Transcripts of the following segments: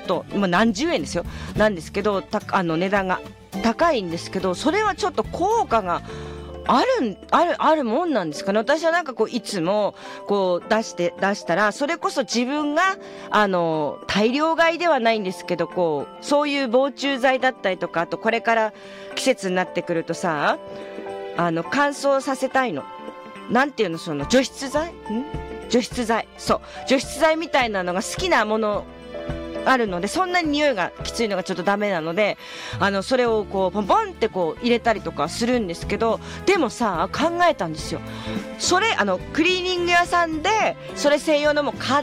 と、何十円ですよ。なんですけど、値段が高いんですけど、それはちょっと効果があるもんなんですかね。私はなんかこういつもこう出したら、それこそ自分が大量買いではないんですけど、こうそういう防虫剤だったりとか、あとこれから季節になってくるとさ、乾燥させたいの。なんていうの、その除湿剤そう、除湿剤みたいなのが好きなものあるので、そんなに匂いがきついのがちょっとダメなので、それをこうポンポンってこう入れたりとかするんですけど、でもさ、考えたんですよ。それクリーニング屋さんでそれ専用のも買って、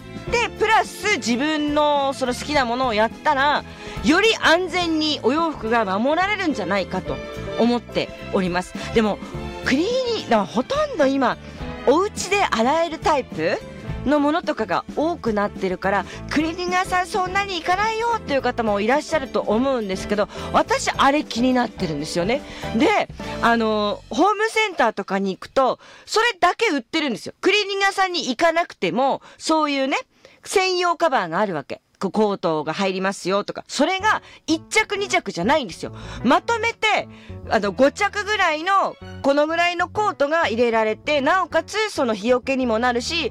プラス自分のその好きなものをやったら、より安全にお洋服が守られるんじゃないかと思っております。でもだからほとんど今お家で洗えるタイプのものとかが多くなってるから、クリーニング屋さんそんなに行かないよっていう方もいらっしゃると思うんですけど、私あれ気になってるんですよね。で、ホームセンターとかに行くとそれだけ売ってるんですよ。クリーニング屋さんに行かなくてもそういうね、専用カバーがあるわけ。コートが入りますよとか、それが1着2着じゃないんですよ。まとめて5着ぐらいのこのぐらいのコートが入れられて、なおかつその日よけにもなるし、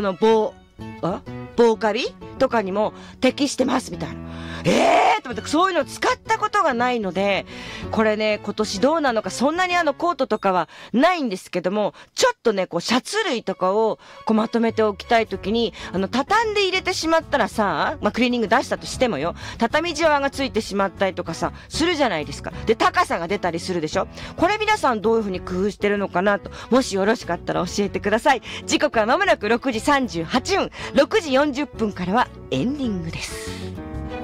防カビとかにも適してますみたいな。と思って、そういうの使ったことがないので、これね、今年どうなのか、そんなにコートとかはないんですけども、ちょっとね、こうシャツ類とかをこうまとめておきたいときに、畳んで入れてしまったらさ、クリーニング出したとしてもよ、畳じわがついてしまったりとかさ、するじゃないですか。で、高さが出たりするでしょ。これ皆さんどういうふうに工夫してるのかなと、もしよろしかったら教えてください。時刻はまもなく6時38分、6時40分からはエンディングです。